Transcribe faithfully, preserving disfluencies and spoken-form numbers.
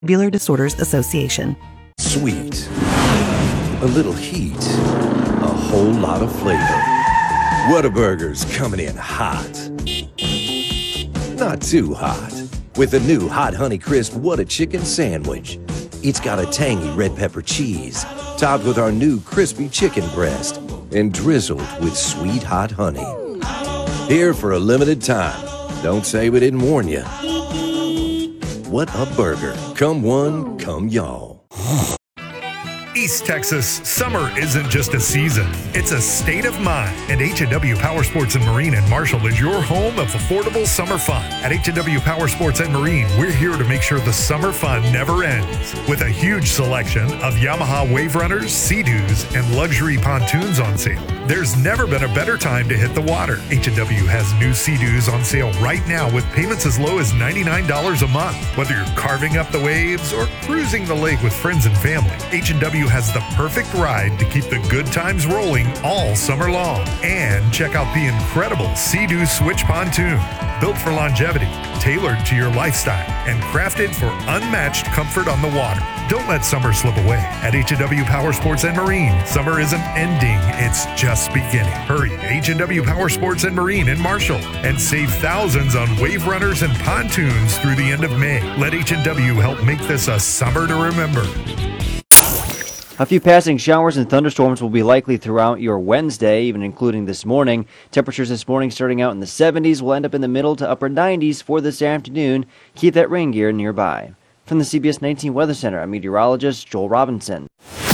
Vestibular Disorders Association. Sweet, a little heat, a whole lot of flavor. Whataburger's coming in hot. Not too hot. With the new Hot Honey Crisp Whata Chicken Sandwich. It's got a tangy red pepper cheese, topped with our new crispy chicken breast, and drizzled with sweet hot honey. Here for a limited time. Don't say we didn't warn you. What a burger. Come one, come y'all. East Texas, summer isn't just a season, it's a state of mind. And H and W Power Sports and Marine in Marshall is your home of affordable summer fun. At H and W Power Sports and Marine, we're here to make sure the summer fun never ends. With a huge selection of Yamaha Wave Runners, Sea-Doos, and luxury pontoons on sale. There's never been a better time to hit the water. H and W has new Sea-Doos on sale right now with payments as low as ninety-nine dollars a month. Whether you're carving up the waves or cruising the lake with friends and family, H and W has the perfect ride to keep the good times rolling all summer long. And check out the incredible Sea-Doo Switch Pontoon. Built for longevity, tailored to your lifestyle, and crafted for unmatched comfort on the water. Don't let summer slip away. At H and W Power Sports and Marine, summer isn't ending, it's just beginning. Hurry, H and W Power Sports and Marine in Marshall, and save thousands on wave runners and pontoons through the end of May. Let H and W help make this a summer to remember. A few passing showers and thunderstorms will be likely throughout your Wednesday, even including this morning. Temperatures this morning starting out in the seventies will end up in the middle to upper nineties for this afternoon. Keep that rain gear nearby. From the C B S nineteen Weather Center, I'm meteorologist Joel Robinson.